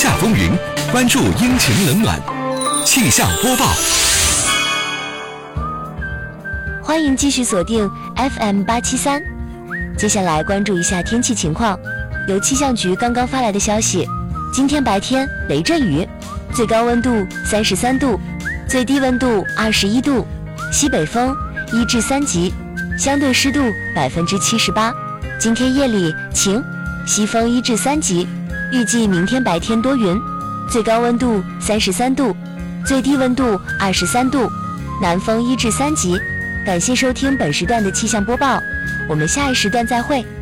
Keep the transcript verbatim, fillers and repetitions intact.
夏风云，关注阴晴冷暖。气象播报。 欢迎继续锁定 F M 八七三。接下来关注一下天气情况。由气象局刚刚发来的消息，今天白天雷阵雨，最高温度三十三度，最低温度二十一度，西北风一至三级，相对湿度百分之七十八。今天夜里晴，西风一至三级，预计明天白天多云，最高温度三十三度，最低温度二十三度，南风一至三级。感谢收听本时段的气象播报，我们下一时段再会。